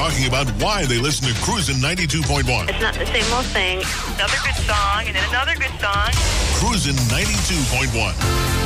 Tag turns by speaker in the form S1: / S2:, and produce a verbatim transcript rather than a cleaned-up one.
S1: talking about why they listen to Cruisin' ninety-two point one.
S2: It's not the same old thing.
S3: Another good song, and then another good song.
S1: Cruisin' ninety-two point one.